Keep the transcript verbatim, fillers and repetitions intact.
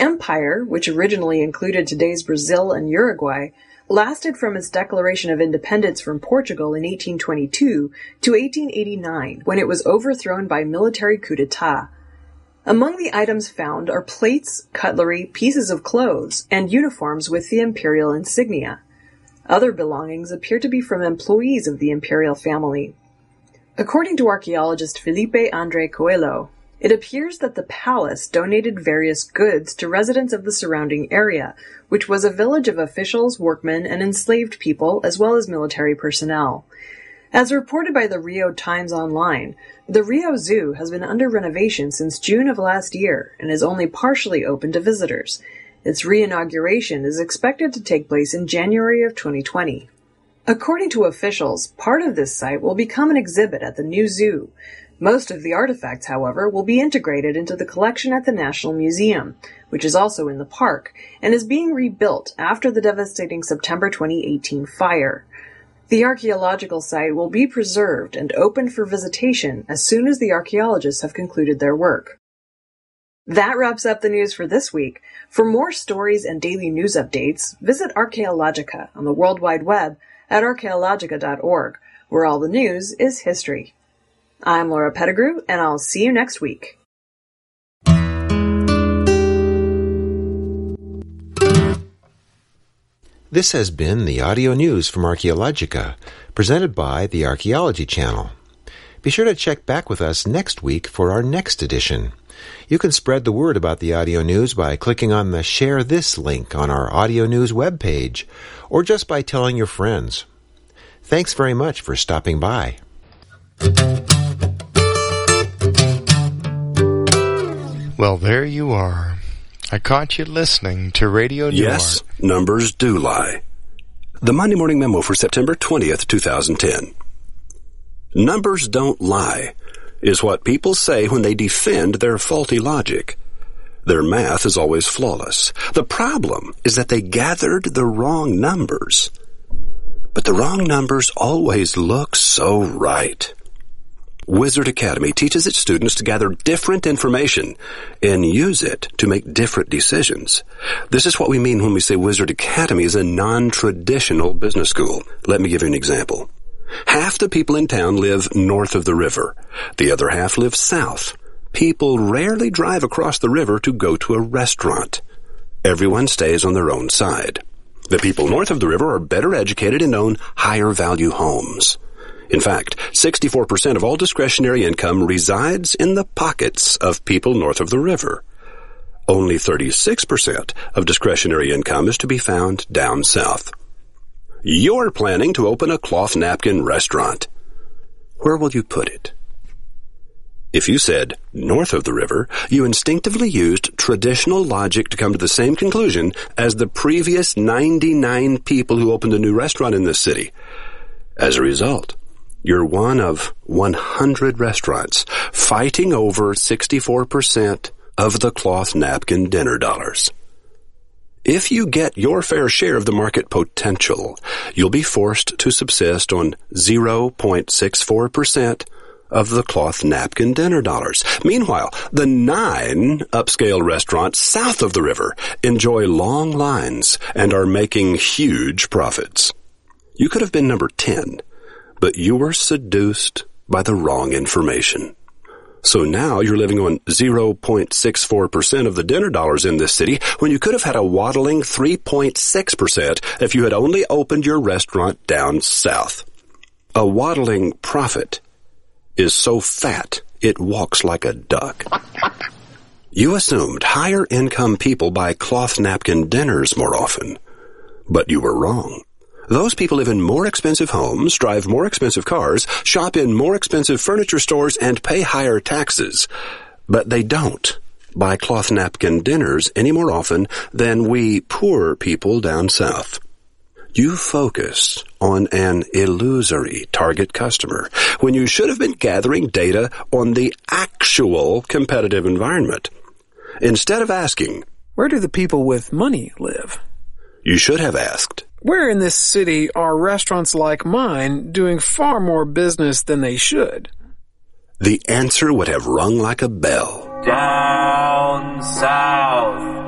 empire, which originally included today's Brazil and Uruguay, lasted from its declaration of independence from Portugal in eighteen twenty-two to eighteen eighty-nine, when it was overthrown by military coup d'etat. Among the items found are plates, cutlery, pieces of clothes, and uniforms with the imperial insignia. Other belongings appear to be from employees of the imperial family. According to archaeologist Felipe André Coelho, it appears that the palace donated various goods to residents of the surrounding area, which was a village of officials, workmen, and enslaved people, as well as military personnel. As reported by the Rio Times Online, the Rio Zoo has been under renovation since June of last year and is only partially open to visitors. Its re-inauguration is expected to take place in January of twenty twenty. According to officials, part of this site will become an exhibit at the new zoo. Most of the artifacts, however, will be integrated into the collection at the National Museum, which is also in the park, and is being rebuilt after the devastating September twenty eighteen fire. The archaeological site will be preserved and open for visitation as soon as the archaeologists have concluded their work. That wraps up the news for this week. For more stories and daily news updates, visit Archaeologica on the World Wide Web at archaeologica dot org, where all the news is history. I'm Laura Pettigrew, and I'll see you next week. This has been the audio news from Archaeologica, presented by the Archaeology Channel. Be sure to check back with us next week for our next edition. You can spread the word about the audio news by clicking on the Share This link on our audio news webpage, or just by telling your friends. Thanks very much for stopping by. Well, there you are. I caught you listening to Radio Noir. Yes, numbers do lie. The Monday Morning Memo for September twentieth, twenty ten. Numbers don't lie is what people say when they defend their faulty logic. Their math is always flawless. The problem is that they gathered the wrong numbers. But the wrong numbers always look so right. Wizard Academy teaches its students to gather different information and use it to make different decisions. This is what we mean when we say Wizard Academy is a non-traditional business school. Let me give you an example. Half the people in town live north of the river. The other half live south. People rarely drive across the river to go to a restaurant. Everyone stays on their own side. The people north of the river are better educated and own higher value homes. In fact, sixty-four percent of all discretionary income resides in the pockets of people north of the river. Only thirty-six percent of discretionary income is to be found down south. You're planning to open a cloth napkin restaurant. Where will you put it? If you said north of the river, you instinctively used traditional logic to come to the same conclusion as the previous ninety-nine people who opened a new restaurant in this city. As a result, you're one of one hundred restaurants fighting over sixty-four percent of the cloth napkin dinner dollars. If you get your fair share of the market potential, you'll be forced to subsist on zero point six four percent of the cloth napkin dinner dollars. Meanwhile, the nine upscale restaurants south of the river enjoy long lines and are making huge profits. You could have been number ten, but you were seduced by the wrong information. So now you're living on zero point six four percent of the dinner dollars in this city when you could have had a waddling three point six percent if you had only opened your restaurant down south. A waddling profit is so fat it walks like a duck. You assumed higher income people buy cloth napkin dinners more often, but you were wrong. Those people live in more expensive homes, drive more expensive cars, shop in more expensive furniture stores, and pay higher taxes. But they don't buy cloth napkin dinners any more often than we poor people down south. You focus on an illusory target customer when you should have been gathering data on the actual competitive environment. Instead of asking, where do the people with money live? You should have asked, where in this city are restaurants like mine doing far more business than they should? The answer would have rung like a bell. Down south.